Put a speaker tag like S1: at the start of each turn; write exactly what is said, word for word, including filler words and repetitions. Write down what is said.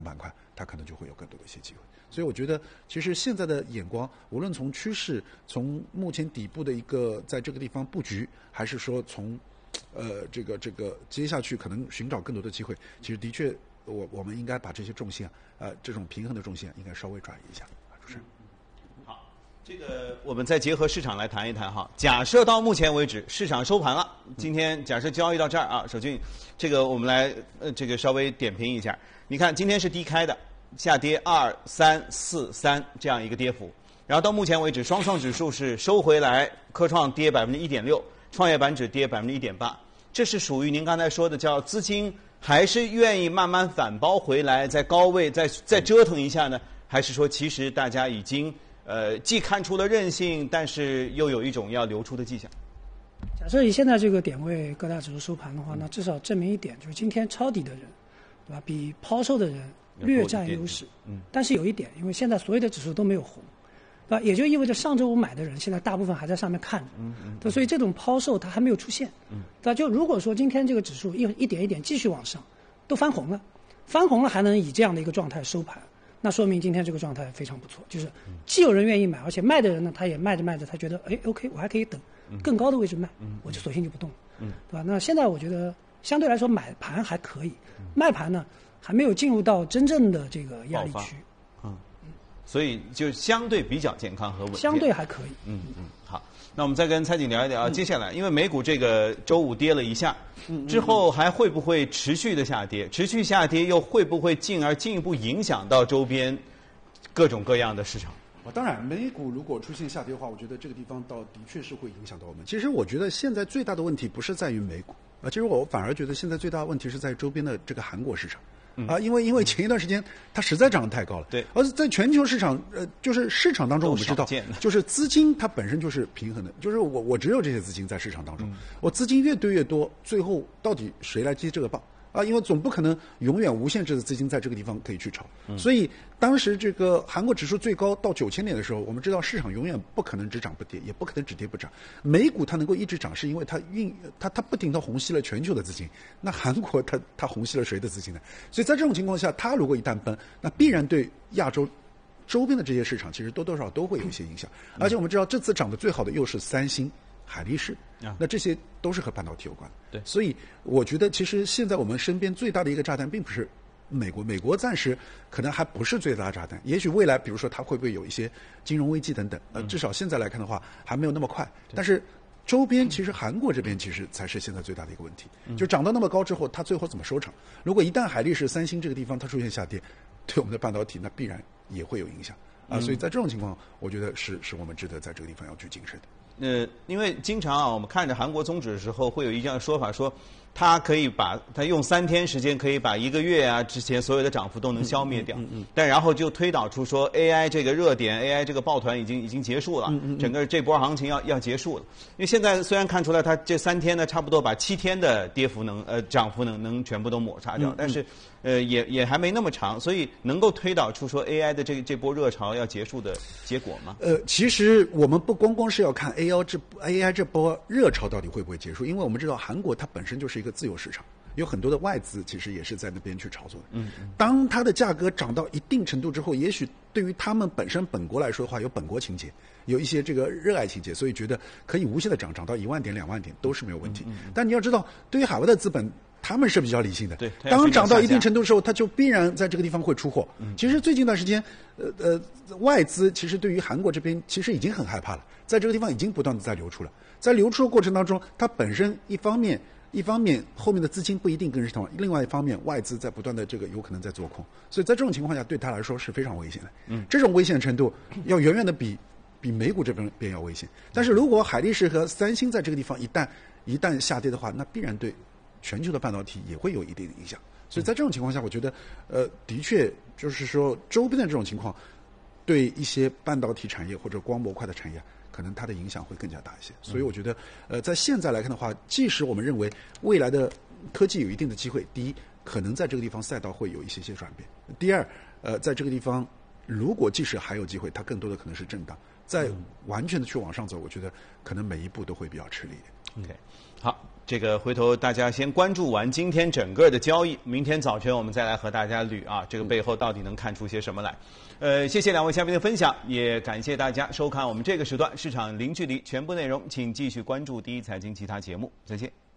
S1: 板块，它可能就会有更多的一些机会。所以我觉得，其实现在的眼光，无论从趋势，从目前底部的一个在这个地方布局，还是说从呃这个这个接下去可能寻找更多的机会，其实的确，我我们应该把这些重线呃这种平衡的重线应该稍微转移一下。主持人。
S2: 这个我们再结合市场来谈一谈哈。假设到目前为止市场收盘了，今天假设交易到这儿啊，首俊，这个我们来呃这个稍微点评一下。你看今天是低开的，下跌二三四三这样一个跌幅，然后到目前为止，双创指数是收回来，科创跌百分之一点六，创业板指跌百分之一点八，这是属于您刚才说的叫资金还是愿意慢慢反包回来，在高位再再折腾一下呢？还是说其实大家已经呃，既看出了韧性，但是又有一种要流出的迹象。
S3: 假设以现在这个点位各大指数收盘的话，那至少证明一点，就是今天抄底的人，对吧？比抛售的人略占优势。嗯。但是有一点，因为现在所有的指数都没有红，对吧？也就意味着上周五买的人，现在大部分还在上面看着。嗯嗯。对，所以这种抛售它还没有出现。嗯。对吧？就如果说今天这个指数一一点一点继续往上，都翻红了，翻红了还能以这样的一个状态收盘。那说明今天这个状态非常不错，就是既有人愿意买，而且卖的人呢，他也卖着卖着，他觉得哎 ，OK， 我还可以等更高的位置卖，我就索性就不动了，嗯，对吧？那现在我觉得相对来说买盘还可以，卖盘呢还没有进入到真正的这个压力区，
S2: 嗯，所以就相对比较健康和稳定，
S3: 相对还可以，
S2: 嗯嗯，好。那我们再跟蔡景聊一聊啊，接下来因为美股这个周五跌了一下，之后还会不会持续的下跌？持续下跌又会不会进而进一步影响到周边各种各样的市场？
S1: 啊，当然，美股如果出现下跌的话，我觉得这个地方倒的确是会影响到我们。其实我觉得现在最大的问题不是在于美股啊，其实我反而觉得现在最大的问题是在周边的这个韩国市场。啊，因为因为前一段时间它实在涨得太高了，
S2: 对，
S1: 而在全球市场，呃，就是市场当中我们知道，就是资金它本身就是平衡的，就是我我只有这些资金在市场当中，嗯、我资金越堆越多，最后到底谁来接这个棒？啊，因为总不可能永远无限制的资金在这个地方可以去炒，嗯、所以当时这个韩国指数最高到九千点的时候，我们知道市场永远不可能只涨不跌，也不可能只跌不涨。美股它能够一直涨，是因为它运它它不停地虹吸了全球的资金。那韩国它它虹吸了谁的资金呢？所以在这种情况下，它如果一旦崩，那必然对亚洲周边的这些市场其实多多少少都会有一些影响。而且我们知道这次涨得最好的又是三星、海力士。那这些都是和半导体有关的，
S2: 对，
S1: 所以我觉得其实现在我们身边最大的一个炸弹并不是美国，美国暂时可能还不是最大的炸弹，也许未来比如说它会不会有一些金融危机等等，呃，至少现在来看的话还没有那么快，但是周边其实韩国这边其实才是现在最大的一个问题，就涨到那么高之后，它最后怎么收场？如果一旦海力士、三星这个地方它出现下跌，对我们的半导体那必然也会有影响啊，所以在这种情况，我觉得是是我们值得在这个地方要去谨慎的。
S2: 呃，因为经常啊，我们看着韩国综指的时候，会有一样说法说，它可以把它用三天时间可以把一个月啊之前所有的涨幅都能消灭掉，嗯嗯嗯、但然后就推导出说 A I 这个热点 ，A I 这个抱团已经已经结束了，嗯嗯嗯、整个这波行情要要结束了。因为现在虽然看出来它这三天呢，差不多把七天的跌幅能呃涨幅能能全部都抹杀掉，嗯嗯、但是呃也也还没那么长，所以能够推导出说 A I 的这个这波热潮要结束的结果吗？
S1: 呃，其实我们不光光是要看 A I 这 A I 这波热潮到底会不会结束，因为我们知道韩国它本身就是一个自由市场，有很多的外资其实也是在那边去炒作的。嗯，当它的价格涨到一定程度之后，也许对于他们本身本国来说的话，有本国情节，有一些这个热爱情节，所以觉得可以无限的涨，涨到一万点、两万点都是没有问题。嗯嗯、但你要知道，对于海外的资本，他们是比较理性的。
S2: 对，
S1: 当涨到一定程度的时候，他就必然在这个地方会出货。嗯、其实最近一段时间，呃呃，外资其实对于韩国这边其实已经很害怕了，在这个地方已经不断的在流出了。在流出的过程当中，它本身一方面一方面后面的资金不一定跟上，另外一方面外资在不断的这个有可能在做空，所以在这种情况下对他来说是非常危险的。嗯，这种危险程度要远远的比比美股这边边要危险。但是如果海力士和三星在这个地方一旦一旦下跌的话，那必然对全球的半导体也会有一定的影响。所以在这种情况下，我觉得呃的确就是说周边的这种情况对一些半导体产业或者光模块的产业可能它的影响会更加大一些。所以我觉得呃在现在来看的话，即使我们认为未来的科技有一定的机会，第一可能在这个地方赛道会有一些些转变，第二呃在这个地方如果即使还有机会，它更多的可能是震荡，再完全的去往上走，我觉得可能每一步都会比较吃力一点。
S2: OK， 好。这个回头大家先关注完今天整个的交易，明天早晨我们再来和大家捋啊，这个背后到底能看出些什么来。呃，谢谢两位嘉宾的分享，也感谢大家收看我们这个时段市场零距离全部内容，请继续关注第一财经其他节目，再见。